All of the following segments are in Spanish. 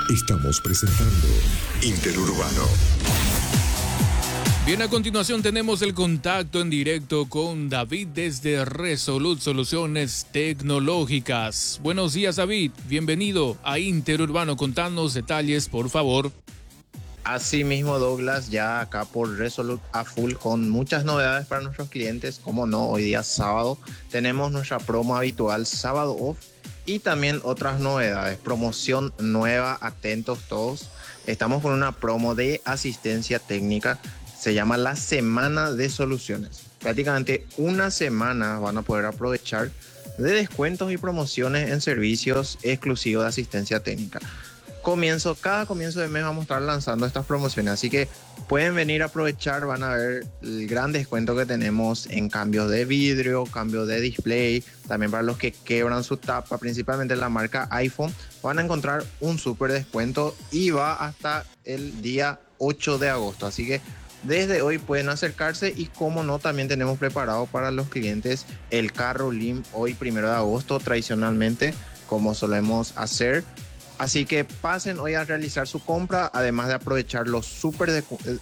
Estamos presentando Interurbano. Bien, a continuación tenemos el contacto en directo con David desde Resolute Soluciones Tecnológicas. Buenos días, David. Bienvenido a Interurbano. Contanos detalles, por favor. Así mismo, Douglas, ya acá por Resolute a full con muchas novedades para nuestros clientes. Como no, hoy día sábado tenemos nuestra promo habitual Sábado Off y también otras novedades. Promoción nueva, atentos todos. Estamos con una promo de asistencia técnica. Se llama la Semana de Soluciones. Prácticamente una semana van a poder aprovechar de descuentos y promociones en servicios exclusivos de asistencia técnica. Cada comienzo de mes vamos a estar lanzando estas promociones, así que pueden venir a aprovechar, van a ver el gran descuento que tenemos en cambios de vidrio, cambios de display, también para los que quebran su tapa, principalmente la marca iPhone, van a encontrar un súper descuento y va hasta el día 8 de agosto, así que desde hoy pueden acercarse y como no, también tenemos preparado para los clientes el carro Lim hoy 1 de agosto, tradicionalmente, como solemos hacer. Así que pasen hoy a realizar su compra, además de aprovechar los super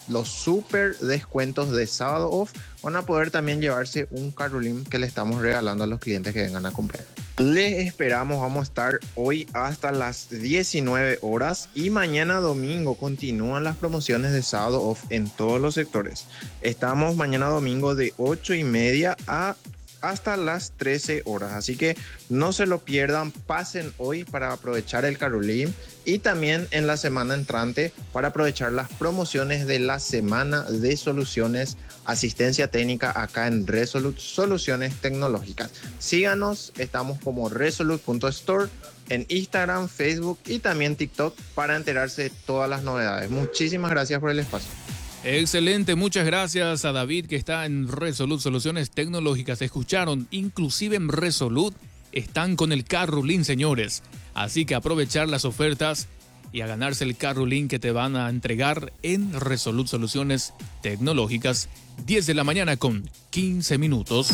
descuentos de Sábado Off, van a poder también llevarse un Carolim que le estamos regalando a los clientes que vengan a comprar. Les esperamos, vamos a estar hoy hasta las 19 horas y mañana domingo continúan las promociones de Sábado Off en todos los sectores. Estamos mañana domingo de 8:30 hasta las 13 horas, así que no se lo pierdan, pasen hoy para aprovechar el Carolim y también en la semana entrante para aprovechar las promociones de la Semana de Soluciones Asistencia Técnica acá en Resolute Soluciones Tecnológicas. Síganos, estamos como resolute.store en Instagram, Facebook y también TikTok para enterarse de todas las novedades. Muchísimas gracias por el espacio. Excelente, muchas gracias a David que está en Resolute Soluciones Tecnológicas. Escucharon, inclusive en Resolute están con el Carolim, señores. Así que aprovechar las ofertas y a ganarse el Carolim que te van a entregar en Resolute Soluciones Tecnológicas. 10 de la mañana con 15 minutos.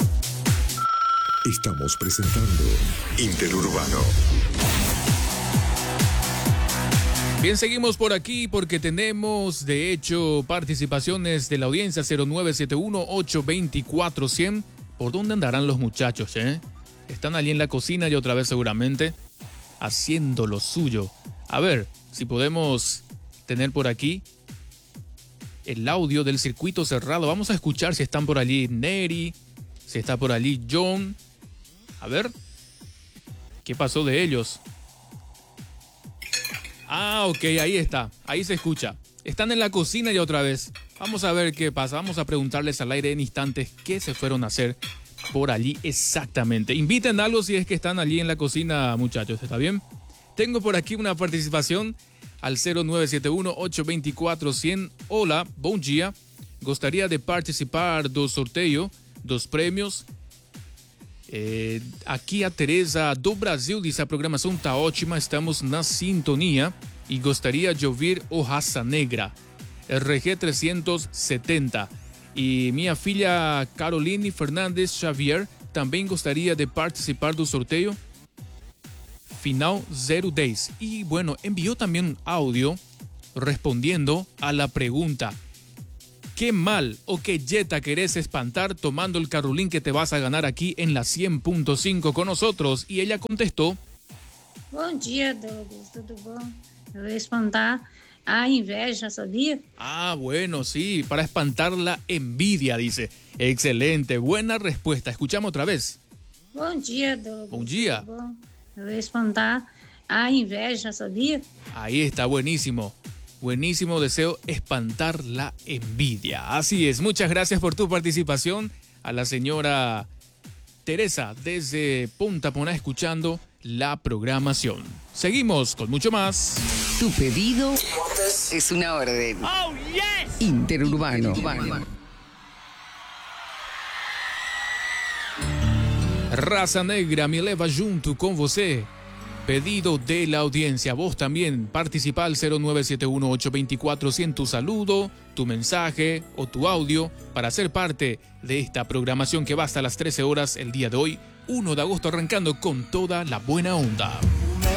Estamos presentando Interurbano. Bien, seguimos por aquí porque tenemos, de hecho, participaciones de la audiencia 0971-824-100. ¿Por dónde andarán los muchachos, Están allí en la cocina y otra vez seguramente haciendo lo suyo. A ver, si podemos tener por aquí el audio del circuito cerrado. Vamos a escuchar si están por allí Neri, si está por allí John. A ver, ¿qué pasó de ellos? Ah, ok, ahí está, ahí se escucha. Están en la cocina y otra vez. Vamos a ver qué pasa, vamos a preguntarles al aire en instantes qué se fueron a hacer por allí exactamente. Inviten algo si es que están allí en la cocina, muchachos, ¿está bien? Tengo por aquí una participación al 0971-824-100. Hola, bom dia. Gostaria de participar do sorteio dos prêmios. Aqui a Tereza do Brasil diz: a programação tá ótima, estamos na sintonia e gostaria de ouvir o Raça Negra, RG 370. E minha filha Caroline Fernandes Xavier também gostaria de participar do sorteio, final 010. Y bueno, envió también un audio respondiendo a la pregunta: ¿qué mal o qué yeta querés espantar tomando el Carolim que te vas a ganar aquí en la 100.5 con nosotros? Y ella contestó: Bom dia, Douglas, tudo bom? Eu vou espantar a inveja, ¿sabía? Ah, bueno, sí, para espantar la envidia, dice. Excelente, buena respuesta. Escuchamos otra vez. Bom dia, Douglas. Bom dia. Tudo bom? Eu vou espantar a inveja, ¿sabía? Ahí está, buenísimo. Buenísimo deseo, espantar la envidia. Así es, muchas gracias por tu participación. A la señora Teresa desde Punta Poná escuchando la programación. Seguimos con mucho más. Tu pedido es una orden. Oh, yes! Interurbano. Raça Negra me leva junto com você. Pedido de la audiencia. Vos también participa al 0971-824-100. Tu saludo, tu mensaje o tu audio para ser parte de esta programación que va hasta las 13 horas el día de hoy, 1 de agosto, arrancando con toda la buena onda.